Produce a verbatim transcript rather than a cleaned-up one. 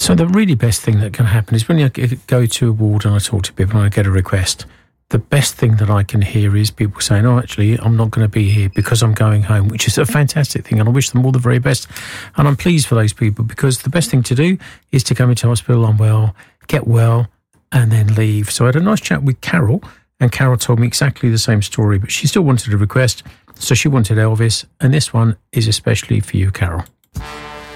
So the really best thing that can happen is when you go to a ward and I talk to people and I get a request, the best thing that I can hear is people saying, oh, actually, I'm not going to be here because I'm going home, which is a fantastic thing. And I wish them all the very best. And I'm pleased for those people, because the best thing to do is to come into hospital unwell, get well, and then leave. So I had a nice chat with Carol, and Carol told me exactly the same story, but she still wanted a request. So she wanted Elvis. And this one is especially for you, Carol.